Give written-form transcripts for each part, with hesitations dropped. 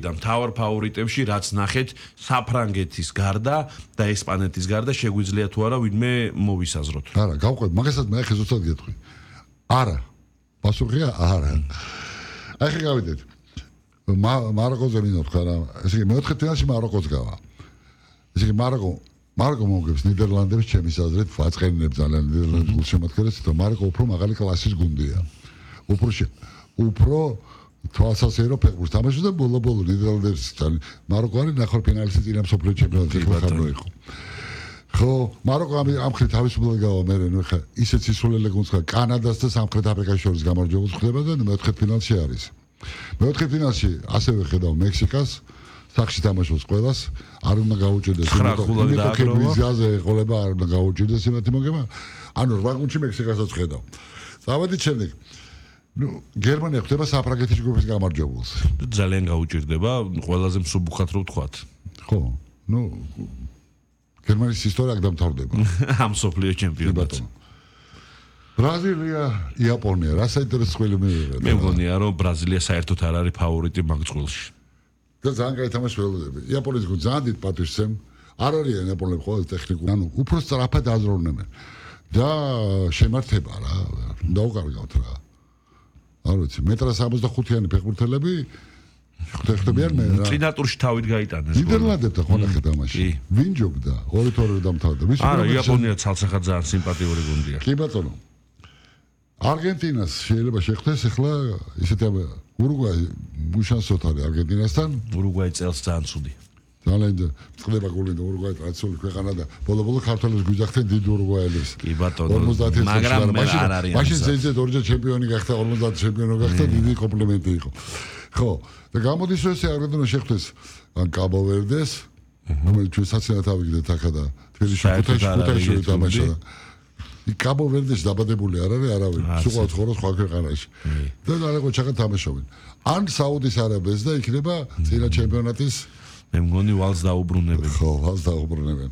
შევიდა მთავარ ფავორიტებში, რაც ნახეთ საფრანგეთის გარდა და ესპანეთის გარდა შეგვიძლია თუ არა ვინმე მოვისაზროთ. არა, გავყვეთ, მაგასაც მე ახლა ზუსტად გეტყვი. არა. პასუხია არა. ახლა გავიდეთ. მაროკოზე მინოთხარ რა. ესე იგი მეოთხე ფინალში მაროკოს გავა. ესე იგი მაროკო მოგებს ნიდერლანდებს ჩემის აზრით ვაწყენინებ ძალიან ნიდერლანდის გულშემატკივრებს და მაროკო უფრო მაღალი კლასის გუნდია. უფრო თვალსაჩინო ფეხბურთს თამაშობს და ბოლო ნიდერლანდებს მაროკო არის ნახევარფინალისტი წინა მსოფლიო ჩემპიონატში ხარ იყო. ხო, მაროკო ამ ხრი თავისუფლად გავა მე ნუ ხა ისეთ სისულელე გუნდს ხა კანადას და სამხრეთ აფრიკას შორის გამარჯვებულს ხდება და მეოთხე ფინალში არის. მეოთხე ფინალში ასევე ხედავ მექსიკას სახში თამაშობს ყველას არ უნდა გაუჭირდეს ვიზაზე ყოლება არ უნდა გაუჭირდეს იმათი მოგება ანუ 8 გუნდში მექსიკასაც ხედავ დავედით შემდეგ ნუ გერმანია ხდება საფრანგეთის ჯგუფის გამარჯვებულს ძალიან გაუჭირდება ყველაზე მსუბუქად რო ვთქვათ ხო ნუ გერმანიის ისტორია აქ დამთავრდება ამ სოფლიო ჩემპიონატში ბრაზილია, იაპონია, რა საინტერესო ხელი მიიღეთ. მე მგონია რომ ბრაზილია საერთოდ არ არის ფავორიტი მაგ წყვილში. და ძალიან კაი თამაში ველოდები. იაპონიის გუნდს ძალიან დიდ პატივს არ არიან იაპონელები ყოველ ტექნიკურ, ანუ უფრო სწრაფად აზროვნებენ. და შემართება რა, დაუკარგავთ რა. არ ვიცი, მეტრა 65-იანი ფეხბურთელები ხდებიან მე რა. წინა ტურში თავით გაიტანეს. ნიდერლანდებთან ხონახე თამაში. ვინ ჯობდა? 2-2 დამთავრდა. არა, იაპონია ცალსახად ძალიან სიმპათიური გუნდია. კი ბატონო. არგენტინას შეიძლება შეხვდეს ახლა ისეთი ურუგვაი მუშანსოთ არის არგენტინასთან ურუგვაი წელს ძალიან ცუდი ძალიან წყდება გული და ურუგვაი ტრადიციული ქვეყანა და ბოლო ქართველებს გვიძახდნენ დიდ ურუგვაელებს კი ბატონო მაგრამ არ არის მაშინ ზეზე ორჯერ ჩემპიონი გახდა 50 ჩემპიონი გახდა დიდი კომპლიმენტი იყო ხო და გამოდის რომ ესე არგენტინა შეხვდეს ან კაბო-ვერდეს რომელიც ჩვენ საცინათ ავიგდეთ ახლა და თბილისში ხუთაში თამაშა კაბო-ვერდეში დაბადებული არ არის არავინ. სულ ცხოვრობს სხვა ქვეყანაში. და რაღაცა ჩაგა თამაშობენ. ან საუდის არაბეთს და იქნება წინა ჩემპიონატის მე მგონი ვალს დაუბრუნებენ. ხო, ვალს დაუბრუნებენ.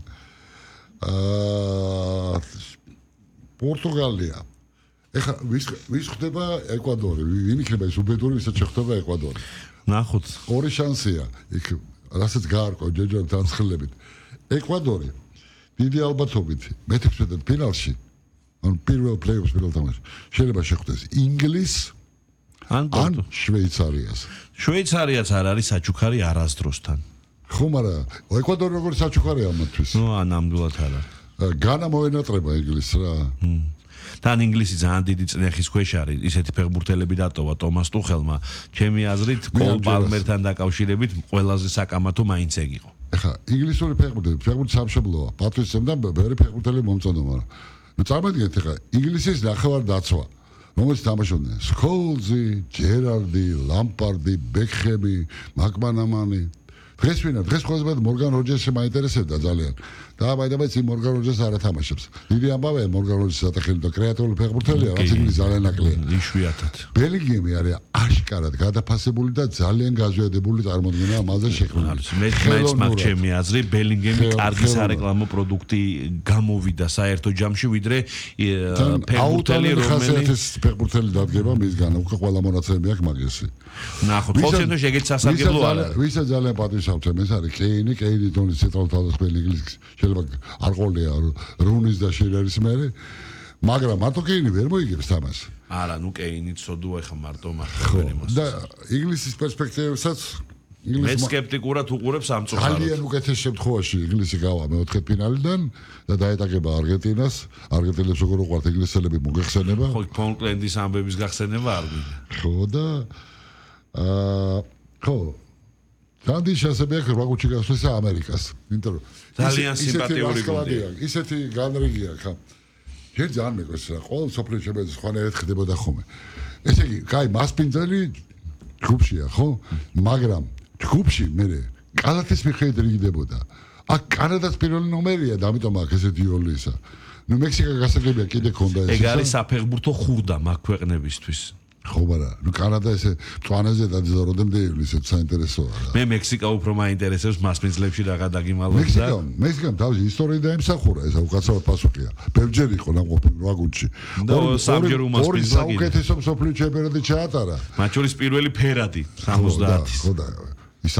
პორტუგალია. ეხლა ვის ხდება ეკვადორი? ვინ იქნება ის უბედური, ვისაც შეხვდება ეკვადორი? ნახოთ. ორი შანსია. იქ რასაც გაარკვა ჯეჯორ თანხლებით. ეკვადორი დიდი ალბათობით მე-16 ფინალში ან პირველ პლეი-ოფს პირველ თამაშში შეიძლება შეხვდეს ინგლისს ან შვეიცარიას. შვეიცარიაც არ არის საჩუქარი არასდროსთან. ხო, მაგრამ ეკვადორი როგორი საჩუქარია ამათთვის? ნუ ნამდვილად არა. განა მოენატრება ინგლისს რა. თან ინგლისი ძალიან დიდი წნეხის ქვეშ არის. ისეთი ფეხბურთელები დატოვა ტომას ტუხელმა. ჩემი აზრით, კოლ პალმერთან დაკავშირებით ყველაზე საკამათო მაინც ეგ იყო. ეხა ინგლისური ფეხბურთი სამშობლოა. პატრისემდა ბევრი ფეხბურთელი მომწონდა, მაგრამ ნუ წარმოგიდგენთ ეხა ინგლისის ნახევარ-დაცვა, რომელიც თამაშობდნენ სკოლზი, ჯერარდი, ლამპარდი, ბეკჰემი, მაკმანამანი. დღეს ყველაზე მეტად მორგან როჯერსი მაინტერესებდა ძალიან. და მაინც იმ მორგან როჯერს არ ათამაშებს. დიდი ამბავია მორგან როჯერსის ატახილი და კრეატიული ფეხბურთელია, რაც ინგლისს ძალიან ნაკლია. იშვიათად. ბელინგემი არის აშკარად გადაფასებული და ძალიან გაზვიადებული წარმოდგენა ამაზე შექმნილი. მეც მაგ ჩემი აზრი, ბელინგემი კარგი სარეკლამო პროდუქტი გამოვიდა საერთო ჯამში, ვიდრე ფეხბურთელი რომელიც ფეხბურთელი დადგება მისგან, უკვე ყველა მონაცემები აქვს მაგისი. ნახოთ, ხოლმე შეგეც სასარგებლო არა. ვისაც ძალიან პატრისავთ, ეს არის კეინი დონის ცენტრალურ თავდასხმელი ინგლისის შეიძლება არ ყოლია რუნის და შირერის მერე მაგრამ მარტო კეინი ვერ მოიგებს თამაში არა ნუ კეინი ცოდუა ხა მარტო ვერ იმას და ინგლისის პერსპექტივასაც მე სკეპტიკურად უყურებს ამ წუთას ძალიან უკეთეს შემთხვევაში ინგლისი გავა მეოთხე ფინალიდან და დაეტაკება არგენტინას არგენტინელებს როგორ უყვართ ინგლისელები მოგეხსენება ხო ფოლკლენდის ამბების გახსენება არ გვინდა ხო და ხო Kandi შესაბია რაგუჩი გასვლის ამერიკას. იმიტომ რომ ძალიან სიმპათიური გუნდია. ისეთი განრიგია ხა. ჯერ ძალიან მეკოს რა. ყოველ სოფლიო ჩემპიონატში ხوانერად ხდებოდა ხოლმე. ესე იგი, კაი, მასპინძელი ჯგუფშია, ხო? მაგრამ ჯგუფში მე კალათის მიხედვით რიგდებოდა. აქ კანადას პირველი ნომერია და ამიტომ აქ ესეთი იოლისა. ნუ მექსიკა გასაგებია კიდე ქონდა ეს. ეგ არის საფეხბურთო ხურდა მაგ ქვეყნებისთვის. ხო, მაგრამ ნუ კანადა ესე წვანაზე დაძროდემდე ისეთ საინტერესოა რა. მე მექსიკა უფრო მაინტერესებს მასპინძლებში რაღა დაგიმალოს და მექსიკამ თავისი ისტორია დაემსახურა, ეს უკაცრავად პასუხია. ბევრჯერ იყო ნამყოფი ვაგონში. და სამჯერ უმასპინძლა კიდე. საუკეთესო მსოფლიო ჩემპიონატი ჩაატარა. მათ შორის პირველი ფერადი 70-ის. ხო და